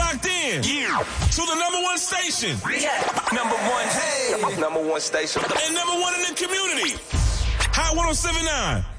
locked in. Yeah. To the number one station. Yeah. Number one. Hey. Number one station. And number one in the community. Hot 107.9.